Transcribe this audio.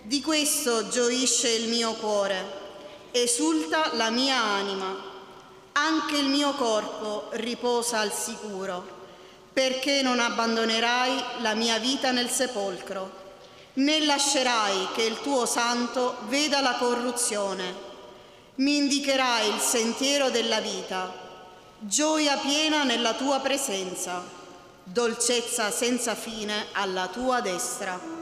Di questo gioisce il mio cuore, esulta la mia anima, anche il mio corpo riposa al sicuro, perché non abbandonerai la mia vita nel sepolcro, né lascerai che il tuo santo veda la corruzione. Mi indicherai il sentiero della vita, gioia piena nella tua presenza, dolcezza senza fine alla tua destra.